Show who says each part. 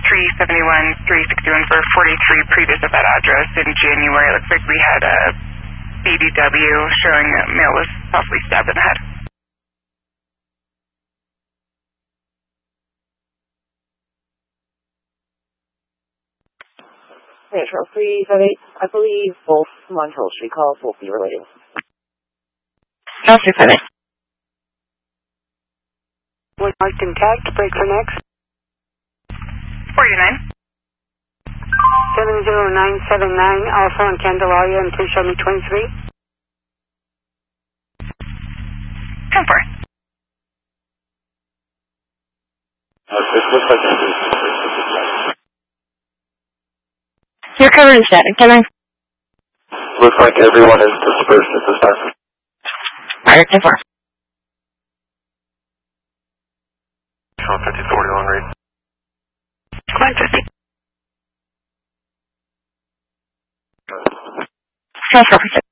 Speaker 1: 371, 361 for 43 previous at that address in January. It looks like we had a BDW showing that male was possibly stabbed in the head.
Speaker 2: Metro 378, I believe both Montrose Street calls will be related.
Speaker 3: No, 378.
Speaker 4: One marked intact, break for next.
Speaker 1: 49.
Speaker 4: 70979, also on Candelaria, and please show me 23.
Speaker 1: 10-4.
Speaker 5: This looks like a
Speaker 3: You're covering static, can I?
Speaker 5: looks like everyone is dispersed at this time.
Speaker 3: Alright, 10-4.
Speaker 5: Sean 5041 read.
Speaker 1: 150.
Speaker 3: Transfer.